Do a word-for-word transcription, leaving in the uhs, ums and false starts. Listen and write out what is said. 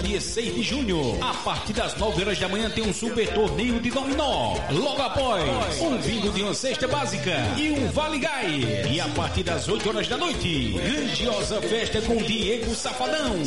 dia seis de junho. A partir das nove horas da manhã tem um super torneio de dominó. Logo após, um bingo de uma cesta básica e um Vale Gás. E a partir das oito horas da noite, grandiosa festa com Diego Safadão.